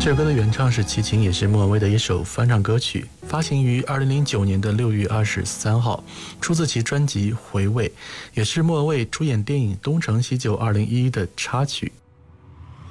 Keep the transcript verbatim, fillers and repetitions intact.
这首歌的原唱是齐秦，也是莫文蔚的一首翻唱歌曲，发行于二零零九年的六月二十三号，出自其专辑《回味》，也是莫文蔚出演电影《东成西就二零一一》的插曲。